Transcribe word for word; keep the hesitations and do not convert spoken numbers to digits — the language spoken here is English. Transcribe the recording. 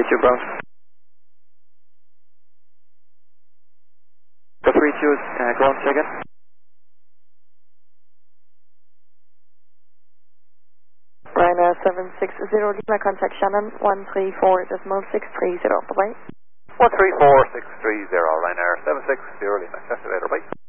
two ground. The three two is uh, ground, say again. Ryanair seven six zero, Lima, contact Shannon, one three four decimal six three zero, bye-bye. one three four six three zero, Ryanair seven six zero, Lima, test elevator, bye.